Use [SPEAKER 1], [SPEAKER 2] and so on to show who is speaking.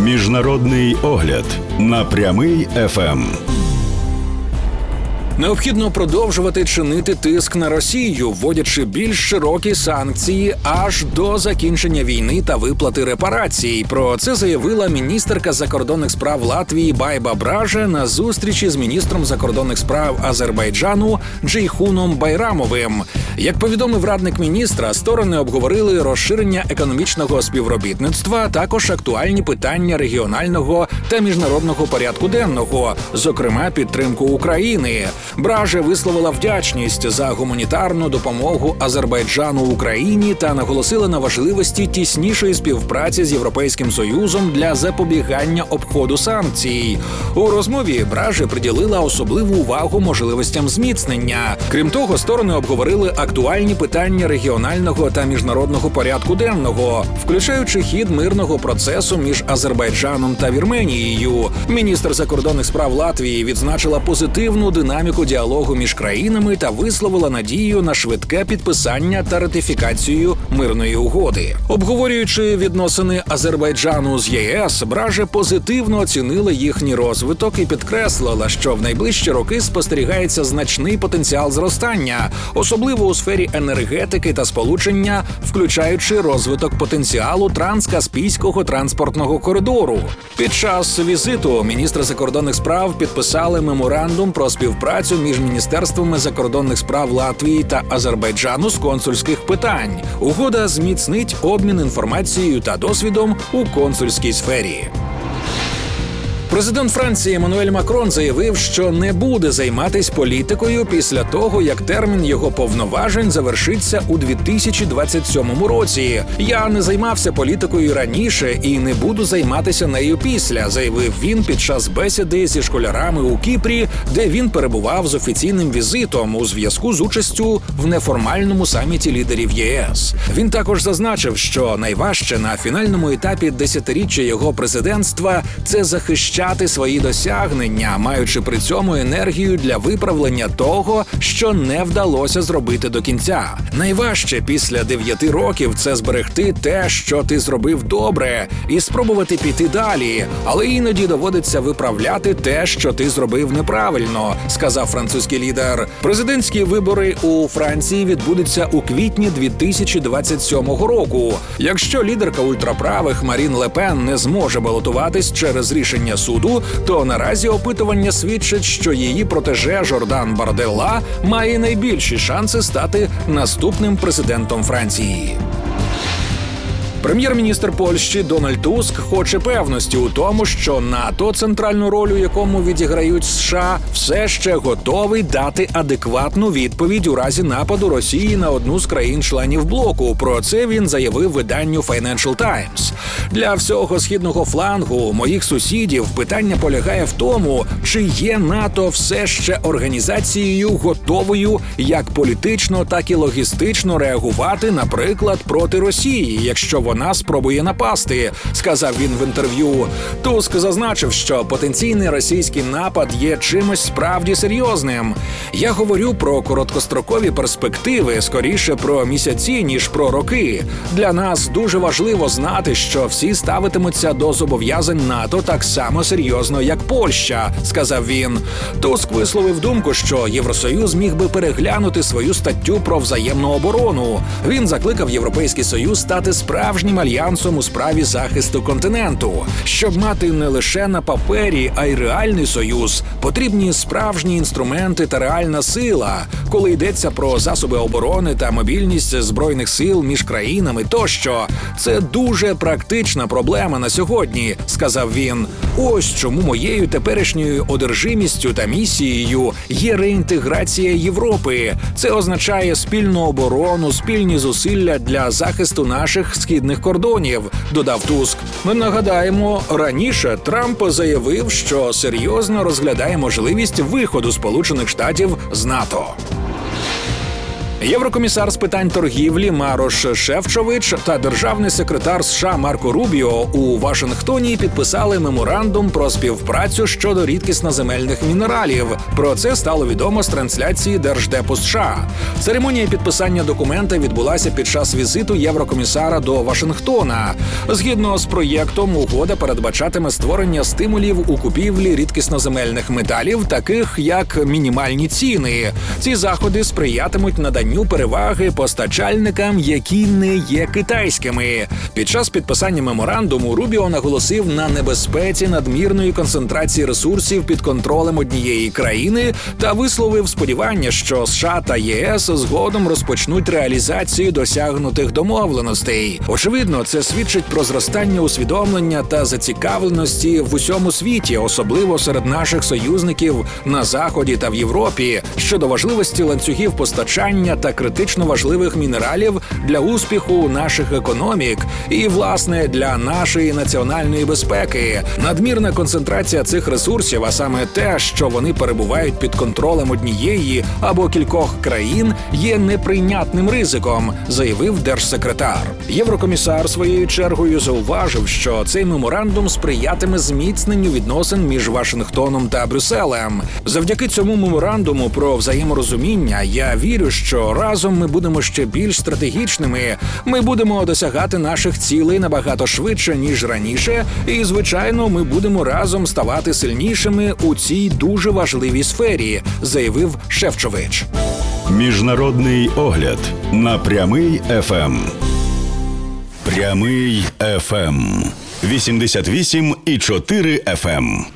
[SPEAKER 1] Міжнародний огляд на Прямий ФМ.
[SPEAKER 2] Необхідно продовжувати чинити тиск на Росію, вводячи більш широкі санкції аж до закінчення війни та виплати репарацій. Про це заявила міністерка закордонних справ Латвії Байба Бража на зустрічі з міністром закордонних справ Азербайджану Джейхуном Байрамовим. Як повідомив радник міністра, сторони обговорили розширення економічного співробітництва, а також актуальні питання регіонального та міжнародного порядку денного, зокрема підтримку України. Бража висловила вдячність за гуманітарну допомогу Азербайджану Україні та наголосила на важливості тіснішої співпраці з Європейським Союзом для запобігання обходу санкцій. У розмові Бража приділила особливу увагу можливостям зміцнення. Крім того, сторони обговорили актуальні питання регіонального та міжнародного порядку денного, включаючи хід мирного процесу між Азербайджаном та Вірменією. Міністр закордонних справ Латвії відзначила позитивну динаміку діалогу між країнами та висловила надію на швидке підписання та ратифікацію мирної угоди. Обговорюючи відносини Азербайджану з ЄС, Бража позитивно оцінила їхній розвиток і підкреслила, що в найближчі роки спостерігається значний потенціал зростання, особливо у сфері енергетики та сполучення, включаючи розвиток потенціалу транскаспійського транспортного коридору. Під час візиту міністри закордонних справ підписали меморандум про співпрацю між міністерствами закордонних справ Латвії та Азербайджану з консульських питань. Угода зміцнить обмін інформацією та досвідом у консульській сфері. Президент Франції Еммануель Макрон заявив, що не буде займатися політикою після того, як термін його повноважень завершиться у 2027 році. «Я не займався політикою раніше і не буду займатися нею після», заявив він під час бесіди зі школярами у Кіпрі, де він перебував з офіційним візитом у зв'язку з участю в неформальному саміті лідерів ЄС. Він також зазначив, що найважче на фінальному етапі десятиріччя його президентства – це захищати свої досягнення, маючи при цьому енергію для виправлення того, що не вдалося зробити до кінця. Найважче після 9 років – це зберегти те, що ти зробив добре, і спробувати піти далі, але іноді доводиться виправляти те, що ти зробив неправильно, сказав французький лідер. Президентські вибори у Франції відбудуться у квітні 2027 року. Якщо лідерка ультраправих Марін Ле Пен не зможе балотуватись через рішення суду, то наразі опитування свідчить, що її протеже Жордан Барделла має найбільші шанси стати наступним президентом Франції. Прем'єр-міністр Польщі Дональд Туск хоче певності у тому, що НАТО, центральну роль у якому відіграють США, все ще готовий дати адекватну відповідь у разі нападу Росії на одну з країн-членів блоку. Про це він заявив виданню Financial Times. Для всього східного флангу моїх сусідів питання полягає в тому, чи є НАТО все ще організацією готовою як політично, так і логістично реагувати, наприклад, проти Росії, якщо вона спробує напасти, сказав він в інтерв'ю. Туск зазначив, що потенційний російський напад є чимось справді серйозним. Я говорю про короткострокові перспективи, скоріше про місяці, ніж про роки. Для нас дуже важливо знати, що всі ставитимуться до зобов'язань НАТО так само серйозно, як Польща, сказав він. Туск висловив думку, що Євросоюз міг би переглянути свою статтю про взаємну оборону. Він закликав Європейський Союз стати справжнім альянсом у справі захисту континенту. Щоб мати не лише на папері, а й реальний союз, потрібні справжні інструменти та реальна сила, коли йдеться про засоби оборони та мобільність збройних сил між країнами тощо. Це дуже практична проблема на сьогодні, сказав він. Ось чому моєю теперішньою одержимістю та місією є реінтеграція Європи. Це означає спільну оборону, спільні зусилля для захисту наших східних кордонів, додав Туск. Ми нагадаємо, раніше Трамп заявив, що серйозно розглядає можливість виходу Сполучених Штатів з НАТО. Єврокомісар з питань торгівлі Марош Шефчович та державний секретар США Марко Рубіо у Вашингтоні підписали меморандум про співпрацю щодо рідкісноземельних мінералів. Про це стало відомо з трансляції Держдепу США. Церемонія підписання документа відбулася під час візиту єврокомісара до Вашингтона. Згідно з проєктом, угода передбачатиме створення стимулів у купівлі рідкісноземельних металів, таких як мінімальні ціни. Ці заходи сприятимуть наданню переваги постачальникам, які не є китайськими. Під час підписання меморандуму Рубіо наголосив на небезпеці надмірної концентрації ресурсів під контролем однієї країни та висловив сподівання, що США та ЄС згодом розпочнуть реалізацію досягнутих домовленостей. Очевидно, це свідчить про зростання усвідомлення та зацікавленості в усьому світі, особливо серед наших союзників на Заході та в Європі, щодо важливості ланцюгів постачання та критично важливих мінералів для успіху наших економік і, власне, для нашої національної безпеки. Надмірна концентрація цих ресурсів, а саме те, що вони перебувають під контролем однієї або кількох країн, є неприйнятним ризиком, заявив держсекретар. Єврокомісар своєю чергою зауважив, що цей меморандум сприятиме зміцненню відносин між Вашингтоном та Брюсселем. Завдяки цьому меморандуму про взаєморозуміння я вірю, що разом ми будемо ще більш стратегічними, ми будемо досягати наших цілей набагато швидше, ніж раніше, і, звичайно, ми будемо разом ставати сильнішими у цій дуже важливій сфері, заявив Шефчович.
[SPEAKER 1] Міжнародний огляд на Прямий ФМ. Прямий ФМ. 88,4 FM.